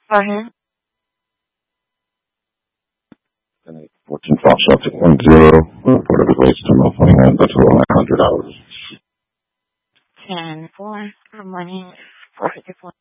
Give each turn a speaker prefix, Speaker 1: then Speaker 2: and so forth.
Speaker 1: Go ahead.
Speaker 2: 14 Foxtrot 610, report of relates to no 21, that's $900.
Speaker 1: 10-4, good morning, 454.